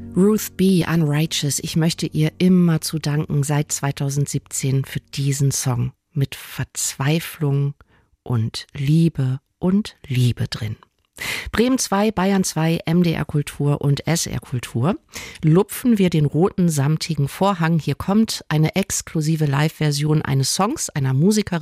Ruth B. Unrighteous, ich möchte ihr immer zu danken seit 2017 für diesen Song mit Verzweiflung und Liebe drin. Bremen 2, Bayern 2, MDR Kultur und SR Kultur. Lupfen wir den roten samtigen Vorhang. Hier kommt eine exklusive Live-Version eines Songs einer Musikerin